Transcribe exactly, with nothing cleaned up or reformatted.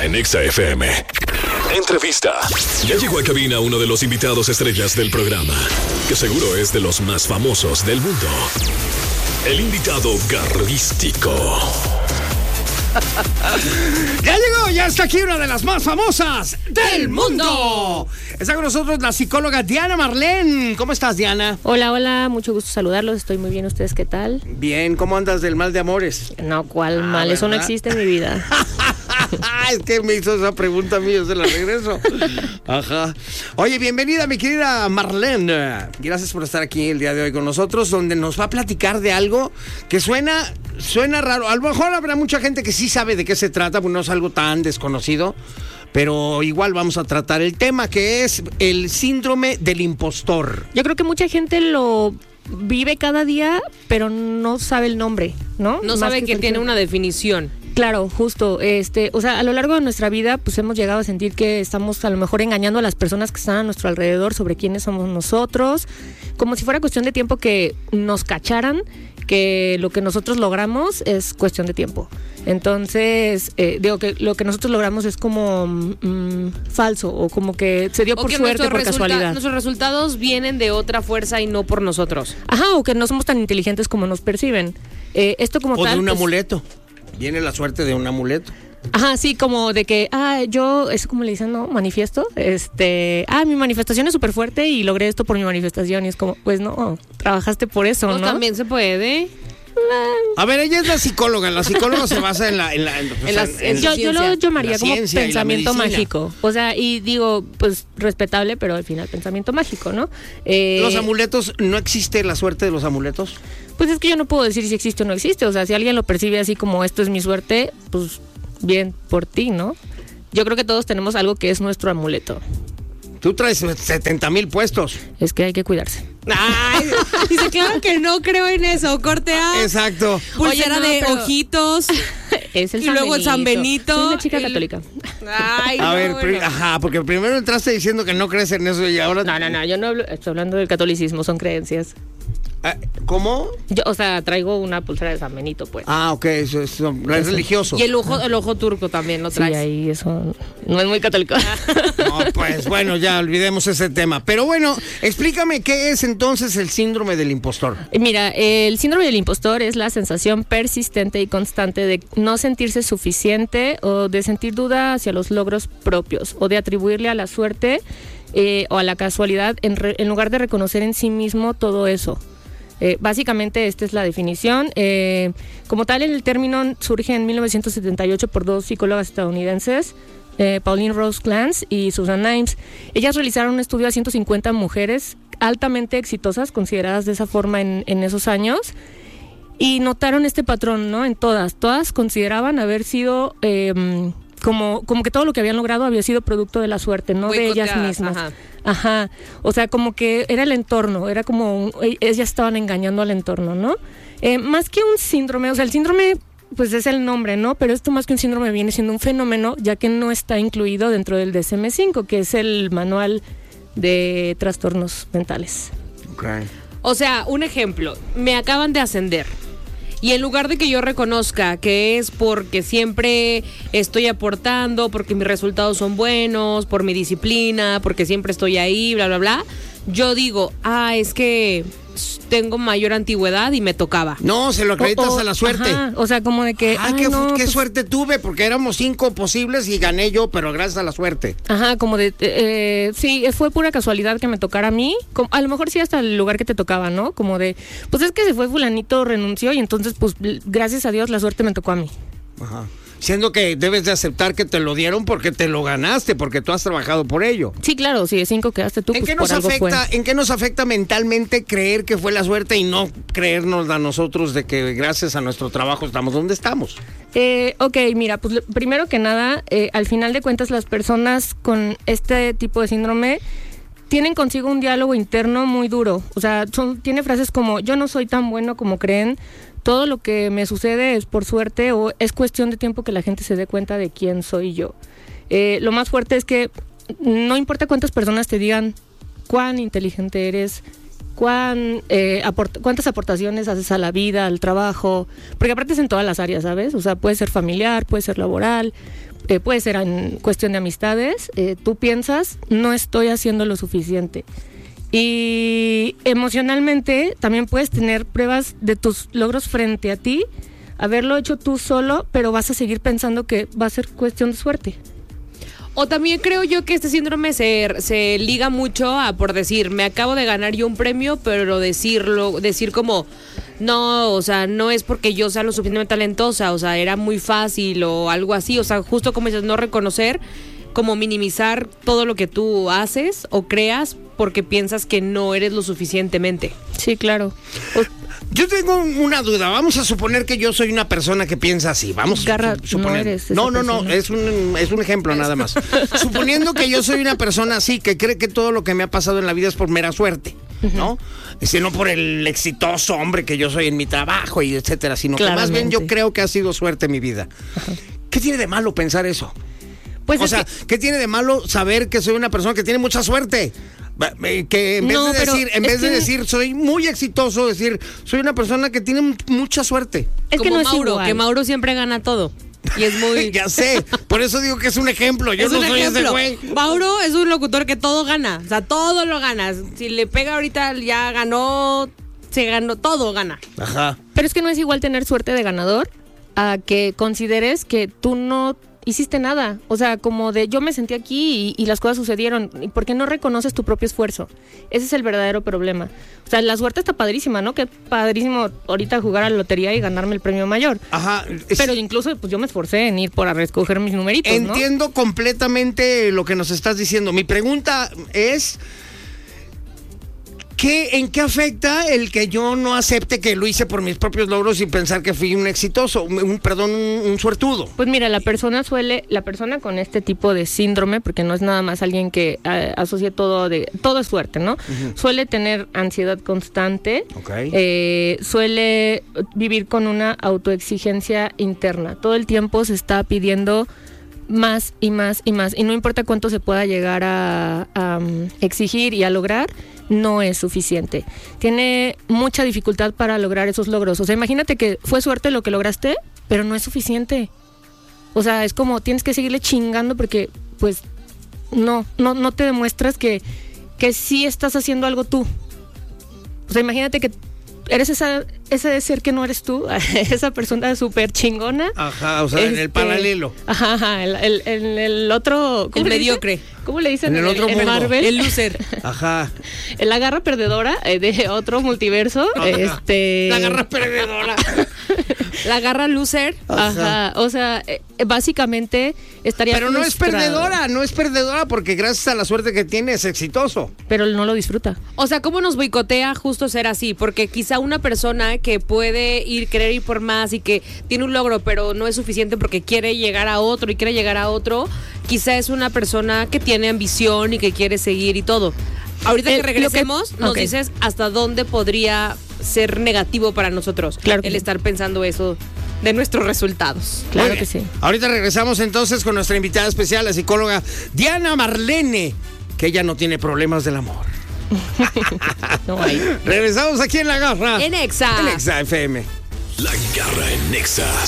en Exa F M. Entrevista. Ya llegó a cabina uno de los invitados estrellas del programa, que seguro es de los más famosos del mundo. El invitado garrístico. Ya llegó, ya está aquí una de las más famosas del mundo. Está con nosotros la psicóloga Diana Marlene. ¿Cómo estás, Diana? Hola, hola, mucho gusto saludarlos. Estoy muy bien. ¿Ustedes qué tal? Bien, ¿cómo andas del mal de amores? No, ¿cuál Ah, mal? ¿verdad? Eso no existe en mi vida. Es que me hizo esa pregunta a mí, yo se la regreso. Ajá. Oye, bienvenida, mi querida Marlene. Gracias por estar aquí el día de hoy con nosotros, donde nos va a platicar de algo que suena, suena raro. A lo mejor habrá mucha gente que sí sabe de qué se trata, porque no es algo tan desconocido. Pero igual vamos a tratar el tema, que es el síndrome del impostor. Yo creo que mucha gente lo vive cada día, pero no sabe el nombre, ¿no? No Más sabe que tiene una definición. Claro, justo, este, o sea, a lo largo de nuestra vida, pues hemos llegado a sentir que estamos a lo mejor engañando a las personas que están a nuestro alrededor sobre quiénes somos nosotros, como si fuera cuestión de tiempo que nos cacharan que lo que nosotros logramos es cuestión de tiempo. Entonces, eh, digo que lo que nosotros logramos es como mmm, falso, o como que se dio por suerte, por casualidad. Nuestros resultados vienen de otra fuerza y no por nosotros. Ajá, o que no somos tan inteligentes como nos perciben. Eh, esto como o tal, de un pues, amuleto. Viene la suerte de un amuleto. Ajá, sí, como de que, ah, yo, es como le dicen, ¿no? Manifiesto, este, ah, mi manifestación es súper fuerte y logré esto por mi manifestación. Y es como, pues no, trabajaste por eso, ¿no? O también se puede. A ver, ella es la psicóloga. La psicóloga se basa en la... En la en, En las- en Yo, yo lo llamaría la como ciencia y la pensamiento medicina. mágico. O sea, y digo, pues respetable, pero al final pensamiento mágico, ¿no? Eh, Los amuletos, ¿no existe la suerte de los amuletos? Pues es que yo no puedo decir si existe o no existe. O sea, si alguien lo percibe así como esto es mi suerte, pues bien por ti, ¿no? Yo creo que todos tenemos algo que es nuestro amuleto. Tú traes setenta mil puestos. Es que hay que cuidarse. Ay, dice, claro que no creo en eso. Corte A, Exacto. pulsera Oye, no, de pero- ojitos. Es el Y luego el San Benito. Soy una chica el- católica. Ay, A no, ver, bueno. pri- ajá, porque primero entraste diciendo que no crees en eso y ahora... No, no, no, yo no hablo, estoy hablando del catolicismo, son creencias. Ah, ¿Cómo? Yo, o sea, traigo una pulsera de San Benito, pues. Ah, ok, eso es, es religioso. Y el ojo, el ojo turco también lo Sí, traes. ahí eso no es muy católico. No, pues bueno, ya olvidemos ese tema. Pero bueno, explícame qué es entonces el síndrome del impostor. Mira, el síndrome del impostor es la sensación persistente y constante de no sentirse suficiente o de sentir duda hacia los logros propios o de atribuirle a la suerte eh, o a la casualidad en, re- en lugar de reconocer en sí mismo todo eso. Eh, básicamente esta es la definición. Eh, como tal, el término surge en mil novecientos setenta y ocho por dos psicólogas estadounidenses, eh, Pauline Rose Clance y Susan Imes. Ellas realizaron un estudio a ciento cincuenta mujeres altamente exitosas, consideradas de esa forma en, en esos años, y notaron este patrón, ¿no? En todas, todas consideraban haber sido eh, como, como que todo lo que habían logrado había sido producto de la suerte, no de ellas Boicoteadas, mismas. ajá. Ajá, o sea, como que era el entorno, era como, un- ellas estaban engañando al entorno, ¿no? Eh, más que un síndrome, o sea, el síndrome, pues es el nombre, ¿no? Pero esto más que un síndrome viene siendo un fenómeno, ya que no está incluido dentro del D S M cinco, que es el manual de trastornos mentales. Okay. O sea, un ejemplo, me acaban de ascender. Y en lugar de que yo reconozca que es porque siempre estoy aportando, porque mis resultados son buenos, por mi disciplina, porque siempre estoy ahí, bla, bla, bla, yo digo, ah, es que tengo mayor antigüedad y me tocaba. No, se lo acreditas O- o- a la suerte. Ajá, o sea, como de que, Ah, ay, qué, no, qué pues, suerte tuve, porque éramos cinco posibles y gané yo, pero gracias a la suerte. Ajá, como de, eh, sí, fue pura casualidad que me tocara a mí, como, a lo mejor sí hasta el lugar que te tocaba, ¿no? Como de, pues es que se fue fulanito, renunció y entonces, pues, gracias a Dios la suerte me tocó a mí. Ajá. Siendo que debes de aceptar que te lo dieron porque te lo ganaste, porque tú has trabajado por ello. Sí, claro, si de cinco quedaste tú, ¿En pues qué, por nos algo fue. afecta, ¿En qué nos afecta mentalmente creer que fue la suerte y no creernos a nosotros de que gracias a nuestro trabajo estamos donde estamos? Eh, ok, mira, pues lo- primero que nada, eh, al final de cuentas las personas con este tipo de síndrome tienen consigo un diálogo interno muy duro. O sea, son, tiene frases como, yo no soy tan bueno como creen, todo lo que me sucede es por suerte o es cuestión de tiempo que la gente se dé cuenta de quién soy yo. Eh, lo más fuerte es que no importa cuántas personas te digan cuán inteligente eres, cuán, eh, aport- cuántas aportaciones haces a la vida, al trabajo, porque aparte es en todas las áreas, ¿sabes? O sea, puede ser familiar, puede ser laboral, eh, puede ser en cuestión de amistades. Eh, tú piensas, no estoy haciendo lo suficiente. Y emocionalmente también puedes tener pruebas de tus logros frente a ti, haberlo hecho tú solo, pero vas a seguir pensando que va a ser cuestión de suerte. O también creo yo que este síndrome se, se liga mucho a, por decir, me acabo de ganar yo un premio, pero decirlo, decir como, no, o sea, no es porque yo sea lo suficientemente talentosa, o sea, era muy fácil o algo así, o sea, justo como dices, no reconocer, como minimizar todo lo que tú haces o creas porque piensas que no eres lo suficientemente. Sí, claro. Yo tengo una duda. Vamos a suponer que yo soy una persona que piensa así. Vamos Garra, a suponer. no eres esa no, no, no. persona. Es un, es un ejemplo nada más. Suponiendo que yo soy una persona así, que cree que todo lo que me ha pasado en la vida es por mera suerte, ¿no? Sino por el exitoso hombre que yo soy en mi trabajo y etcétera, sino que más bien yo creo que ha sido suerte en mi vida. Ajá. ¿Qué tiene de malo pensar eso? Pues o sea, que... ¿qué tiene de malo saber que soy una persona que tiene mucha suerte? Que en vez no, de decir, en vez que... de decir soy muy exitoso, decir soy una persona que tiene mucha suerte. Es Como que no es Mauro, igual. Que Mauro siempre gana todo. Y es muy... Ya sé, por eso digo que es un ejemplo. Yo es no un soy ejemplo. ese güey. Mauro es un locutor que todo gana. O sea, todo lo ganas. Si le pega ahorita, ya ganó, se ganó, todo gana. Ajá. Pero es que no es igual tener suerte de ganador a que consideres que tú no hiciste nada, o sea, como de yo me sentí aquí y, y las cosas sucedieron, y ¿por qué no reconoces tu propio esfuerzo? Ese es el verdadero problema. O sea, la suerte está padrísima, ¿no? Qué padrísimo ahorita jugar a la lotería y ganarme el premio mayor. Ajá. Pero incluso, pues yo me esforcé en ir por a recoger mis numeritos, ¿no? Entiendo completamente lo que nos estás diciendo. Mi pregunta es... ¿Qué, ¿En qué afecta el que yo no acepte que lo hice por mis propios logros y pensar que fui un exitoso, un, perdón, un, un suertudo? Pues mira, la persona suele, la persona con este tipo de síndrome, porque no es nada más alguien que eh, asocie todo de, todo es suerte, ¿no? Uh-huh. Suele tener ansiedad constante, okay. eh, suele vivir con una autoexigencia interna. Todo el tiempo se está pidiendo más y más y más, y no importa cuánto se pueda llegar a, a um, exigir y a lograr, no es suficiente. Tiene mucha dificultad para lograr esos logros. O sea, imagínate que fue suerte lo que lograste, pero no es suficiente. O sea, es como tienes que seguirle chingando porque, pues, no, no, no te demuestras que, que sí estás haciendo algo tú. O sea, imagínate que eres esa, ese ser que no eres tú, esa persona súper chingona. Ajá, o sea, este, en el paralelo. Ajá, ajá, el, el, el, el otro... El mediocre. Dice? ¿Cómo le dicen? En el, el otro en mundo. Marvel. El loser. Ajá. La garra perdedora eh, de otro multiverso. Ajá. Este... La garra perdedora. La garra loser. Ajá. Ajá. O sea, eh, básicamente estaría Pero no frustrado. es perdedora, no es perdedora porque gracias a la suerte que tiene es exitoso. Pero no lo disfruta. O sea, ¿cómo nos boicotea justo ser así? Porque quizá una persona que puede ir, querer ir por más y que tiene un logro, pero no es suficiente porque quiere llegar a otro y quiere llegar a otro, quizá es una persona que tiene ambición y que quiere seguir y todo. Ahorita El, que regresemos, que, nos okay. dices hasta dónde podría ser negativo para nosotros claro el sí. estar pensando eso de nuestros resultados. Claro que sí. Ahorita regresamos entonces con nuestra invitada especial, la psicóloga Diana Marlene, que ella no tiene problemas del amor. No hay. Regresamos aquí en La Garra. En Exa. En Exa F M. La Garra en Nexa